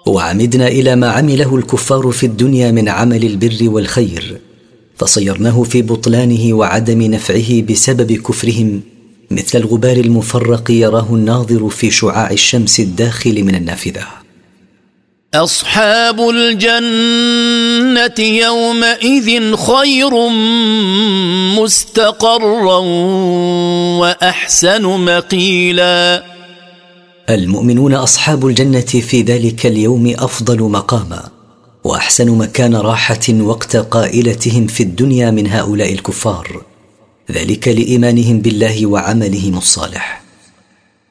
وعمدنا إلى ما عمله الكفار في الدنيا من عمل البر والخير، فصيرناه في بطلانه وعدم نفعه بسبب كفرهم مثل الغبار المفرق يراه الناظر في شعاع الشمس الداخل من النافذة. أصحاب الجنة يومئذ خير مستقرا وأحسن مقيلا. المؤمنون أصحاب الجنة في ذلك اليوم أفضل مقاما وأحسن مكان راحة وقت قائلتهم في الدنيا من هؤلاء الكفار، ذلك لإيمانهم بالله وعملهم الصالح.